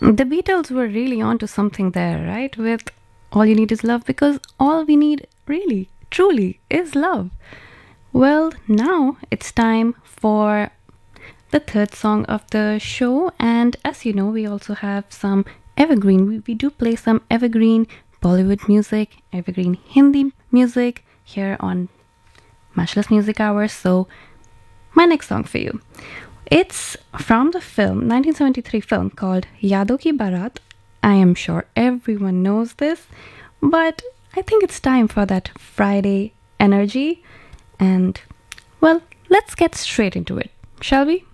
The Beatles were really onto something there, right? With All You Need Is Love, because all we need really, truly, is love. Well, now it's time for the third song of the show, and as you know, we also have some evergreen. We do play some evergreen Bollywood music, evergreen Hindi music here on Matchless Music Hours. So, my next song for you. It's from the film, 1973 film called Yadon Ki Barat. I am sure everyone knows this, but I think it's time for that Friday energy. And, well, let's get straight into it, shall we?